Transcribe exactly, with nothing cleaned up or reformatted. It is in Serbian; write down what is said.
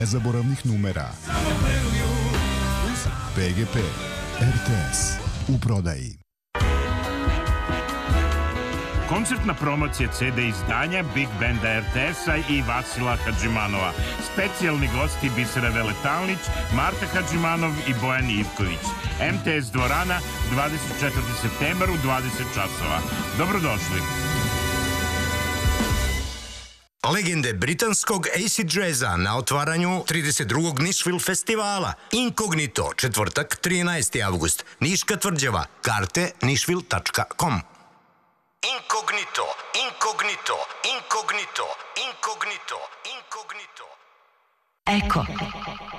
nezaboravnih numera. P G P, R T S, u prodaji. Koncertna promocija ce de izdanja Big Banda er te es-a i Vasila Hadžimanova. Specijalni gosti Bisera Veletalnić, Marta Hadžimanov i Bojan Ivković. em te es dvorana, dvadeset četvrti septembar u dvadeset časova. Dobrodošli. Legende britanskog acid jazza na otvaranju trideset drugog Nashville festivala. Inkognito, četvrtak, trinaesti avgust. Niška tvrđava. Karte nashville tačka com. Inkognito, inkognito, inkognito, inkognito, inkognito. Eko.